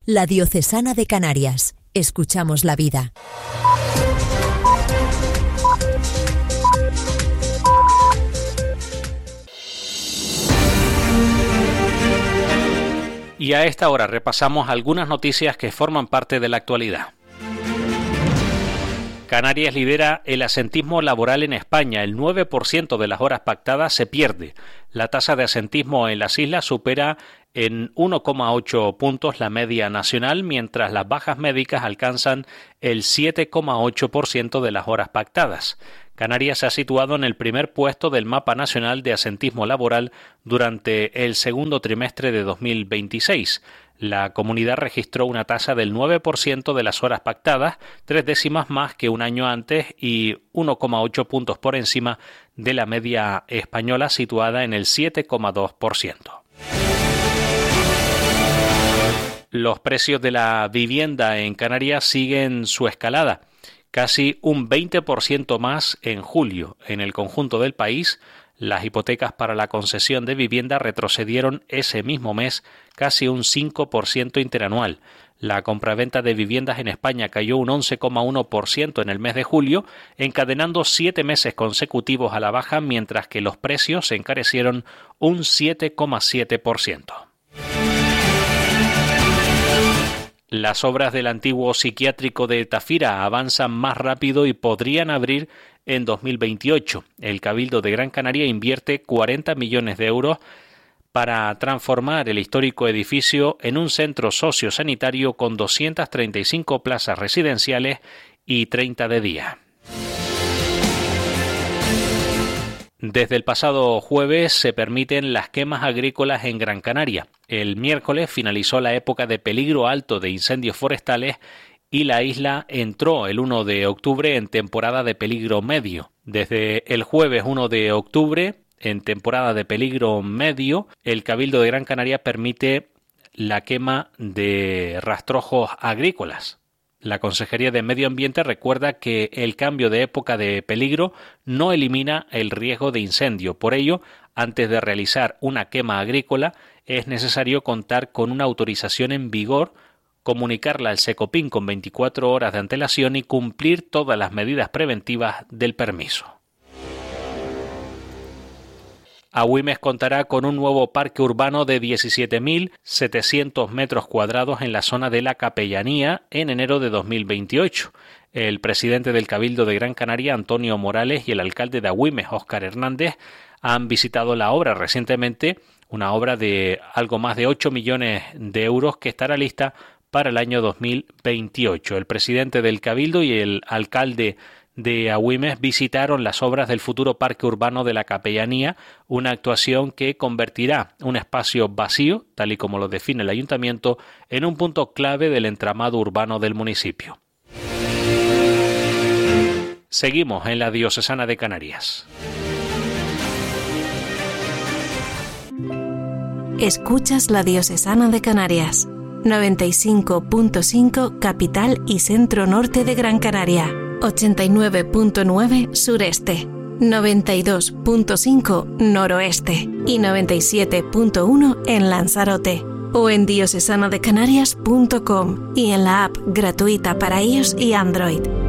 La Diocesana de Canarias. Escuchamos la vida. Y a esta hora repasamos algunas noticias que forman parte de la actualidad. Canarias lidera el asentismo laboral en España. El 9% de las horas pactadas se pierde. La tasa de asentismo en las islas supera en 1,8 puntos la media nacional, mientras las bajas médicas alcanzan el 7,8% de las horas pactadas. Canarias se ha situado en el primer puesto del mapa nacional de asentismo laboral durante el segundo trimestre de 2026. La comunidad registró una tasa del 9% de las horas pactadas, 3 décimas más que un año antes y 1,8 puntos por encima de la media española situada en el 7,2%. Los precios de la vivienda en Canarias siguen su escalada, casi un 20% más en julio. En el conjunto del país, las hipotecas para la concesión de vivienda retrocedieron ese mismo mes casi un 5% interanual. La compraventa de viviendas en España cayó un 11,1% en el mes de julio, encadenando 7 meses consecutivos a la baja, mientras que los precios se encarecieron un 7,7%. Las obras del antiguo psiquiátrico de Tafira avanzan más rápido y podrían abrir en 2028. El Cabildo de Gran Canaria invierte 40 millones de euros para transformar el histórico edificio en un centro sociosanitario con 235 plazas residenciales y 30 de día. Desde el pasado jueves se permiten las quemas agrícolas en Gran Canaria. El miércoles finalizó la época de peligro alto de incendios forestales y la isla entró el 1 de octubre en temporada de peligro medio. Desde el jueves 1 de octubre, en temporada de peligro medio, el Cabildo de Gran Canaria permite la quema de rastrojos agrícolas. La Consejería de Medio Ambiente recuerda que el cambio de época de peligro no elimina el riesgo de incendio. Por ello, antes de realizar una quema agrícola, es necesario contar con una autorización en vigor, comunicarla al Secopin con 24 horas de antelación y cumplir todas las medidas preventivas del permiso. Agüimes contará con un nuevo parque urbano de 17.700 metros cuadrados en la zona de la Capellanía en enero de 2028. El presidente del Cabildo de Gran Canaria, Antonio Morales, y el alcalde de Agüimes, Óscar Hernández, han visitado la obra recientemente, una obra de algo más de 8 millones de euros que estará lista para el año 2028. El presidente del Cabildo y el alcalde de Agüimes visitaron las obras del futuro parque urbano de la Capellanía, una actuación que convertirá un espacio vacío, tal y como lo define el ayuntamiento, en un punto clave del entramado urbano del municipio. Seguimos en la Diocesana de Canarias. Escuchas la Diocesana de Canarias, 95.5 capital y centro norte de Gran Canaria, 89.9 sureste, 92.5 noroeste y 97.1 en Lanzarote, o en diocesanadecanarias.com y en la app gratuita para iOS y Android.